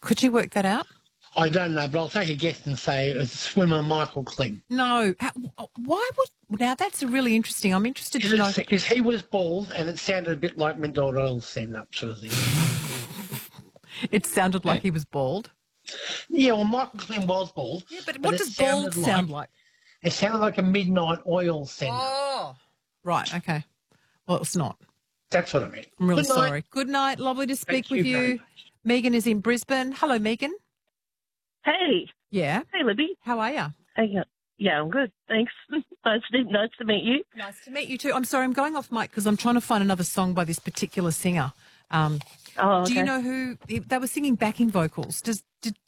Could you work that out? I don't know, but I'll take a guess and say it was swimmer Michael Kling. No. Why would... Now, that's really interesting. I'm interested to know. Because he was bald and it sounded a bit like McDonald's stand-up sort of thing. It sounded like he was bald. Yeah, well, Michael Kling was bald. Yeah, but what does bald sound like? It sounded like a midnight oil stand-up. Oh. Right, okay. Well, it's not. That's what I meant. I'm really sorry. Good night. Lovely to speak with you. Megan is in Brisbane. Hello, Megan. Hey. Yeah. Hey, Libby. How are you? Hey, yeah, I'm good. Thanks. nice to meet you. Nice to meet you too. I'm sorry, I'm going off mic because I'm trying to find another song by this particular singer. Okay. Do you know who they were singing backing vocals?